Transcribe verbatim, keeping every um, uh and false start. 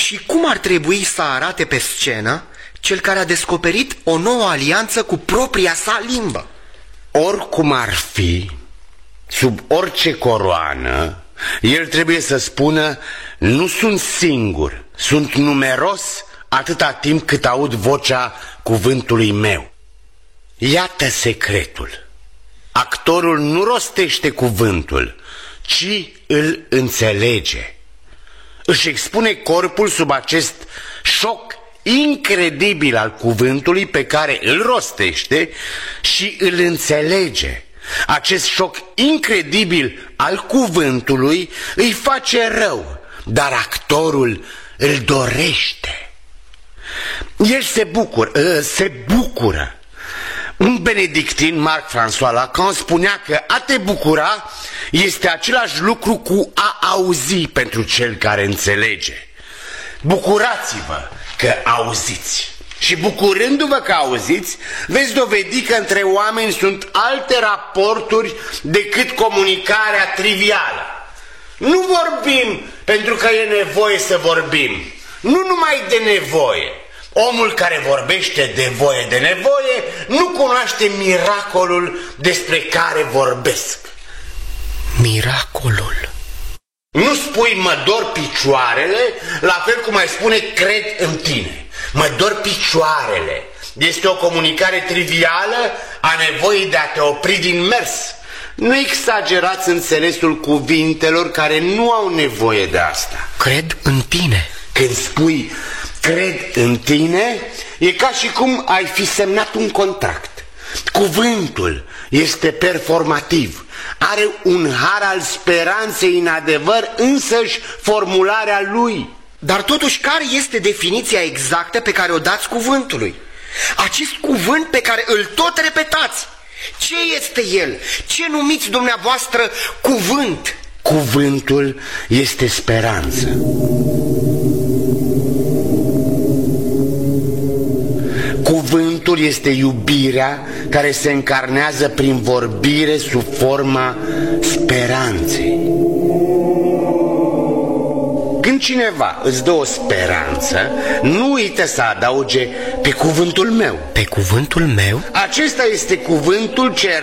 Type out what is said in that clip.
Și cum ar trebui să arate pe scenă cel care a descoperit o nouă alianță cu propria sa limbă? Oricum ar fi, sub orice coroană, el trebuie să spună: nu sunt singur, sunt numeros atâta timp cât aud vocea cuvântului meu. Iată secretul. Actorul nu rostește cuvântul, ci îl înțelege. Își expune corpul sub acest șoc incredibil al cuvântului pe care îl rostește și îl înțelege. Acest șoc incredibil al cuvântului îi face rău, dar actorul îl dorește. El se bucură, se bucură. Un benedictin, Marc François Lacan, spunea că a te bucura este același lucru cu a auzi pentru cel care înțelege. Bucurați-vă că auziți. Și bucurându-vă că auziți, veți dovedi că între oameni sunt alte raporturi decât comunicarea trivială. Nu vorbim pentru că e nevoie să vorbim, nu numai de nevoie. Omul care vorbește de voie de nevoie nu cunoaște miracolul despre care vorbesc. Miracolul? Nu spui mă dor picioarele, la fel cum ai spune cred în tine. Mă dor picioarele este o comunicare trivială a nevoii de a te opri din mers. Nu exagerați înțelesul cuvintelor care nu au nevoie de asta. Cred în tine. Când spui cred în tine, e ca și cum ai fi semnat un contract. Cuvântul este performativ, are un har al speranței în adevăr, însăși formularea lui. Dar totuși, care este definiția exactă pe care o dați cuvântului? Acest cuvânt pe care îl tot repetați, ce este el? Ce numiți dumneavoastră cuvânt? Cuvântul este speranță. Cuvântul este iubirea care se încarnează prin vorbire sub forma speranței. Când cineva îți dă o speranță, nu uită să adauge pe cuvântul meu. Pe cuvântul meu? Acesta este cuvântul ce